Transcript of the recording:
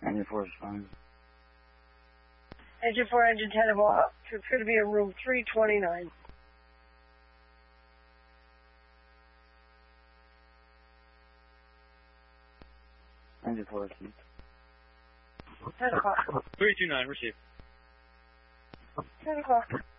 Engine 4 is fine. Engine 4, engine 10 of all. It's going to be in room 329. Engine 4 is 10 o'clock. 329, receive. 10 o'clock.